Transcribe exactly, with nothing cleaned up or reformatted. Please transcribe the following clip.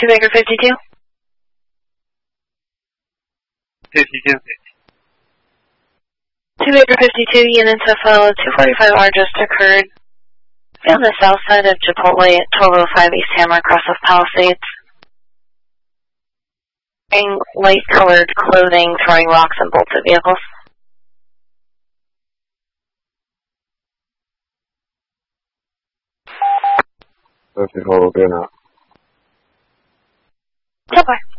Two Baker fifty-two. fifty-two. Two Baker fifty-two, units F L two forty-five R just occurred on the south side of Chipotle at twelve oh five East Hammer, across of Palisades. Wearing light-colored clothing, throwing rocks and bolts at vehicles. Let's hold it now. Subway.